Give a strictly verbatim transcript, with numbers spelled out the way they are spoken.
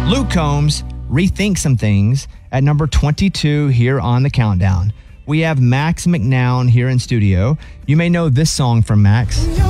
Luke Combs, Rethink Some Things, at number twenty-two here on the countdown. We have Max McNown here in studio. You may know this song from Max.